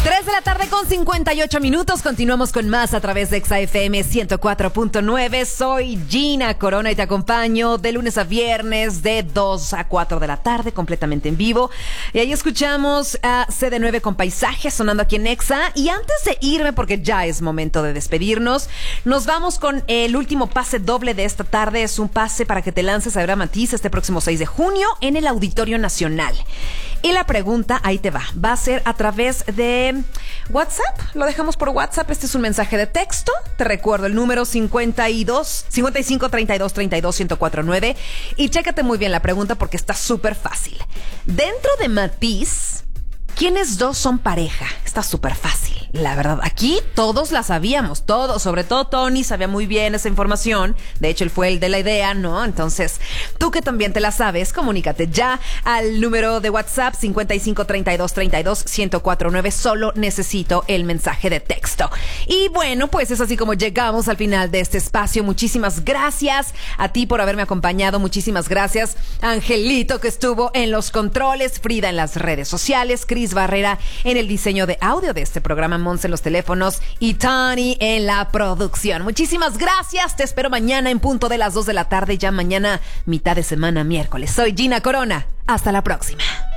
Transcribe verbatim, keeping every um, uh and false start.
tres de la tarde con cincuenta y ocho minutos. Continuamos con más a través de Exa F M ciento cuatro punto nueve. Soy Gina Corona y te acompaño de lunes a viernes de dos a cuatro de la tarde, completamente en vivo. Y ahí escuchamos a C D nueve con Paisaje sonando aquí en Exa. Y antes de irme, porque ya es momento de despedirnos, nos vamos con el último pase doble de esta tarde. Es un pase para que te lances a ver a Matiz este próximo seis de junio en el Auditorio Nacional. Y la pregunta, ahí te va, va a ser a través de WhatsApp. Lo dejamos por WhatsApp. Este es un mensaje de texto. Te recuerdo el número cincuenta y dos, cincuenta y cinco, treinta y dos, treinta y dos, ciento cuatro nueve. Y chécate muy bien la pregunta porque está súper fácil. Dentro de Matiz, ¿quiénes dos son pareja? Está súper fácil, la verdad. Aquí todos la sabíamos, todos, sobre todo Tony sabía muy bien esa información. De hecho, él fue el de la idea, ¿no? Entonces, tú que también te la sabes, comunícate ya al número de WhatsApp cincuenta y cinco, treinta y dos, treinta y dos, ciento cuatro nueve. Solo necesito el mensaje de texto. Y bueno, pues es así como llegamos al final de este espacio. Muchísimas gracias a ti por haberme acompañado. Muchísimas gracias a Angelito, que estuvo en los controles, Frida en las redes sociales, Cris Barrera en el diseño de audio de este programa, Monse en los teléfonos y Tony en la producción. Muchísimas gracias. Te espero mañana en punto de las dos de la tarde. Ya mañana, mitad de semana, miércoles. Soy Gina Corona. Hasta la próxima.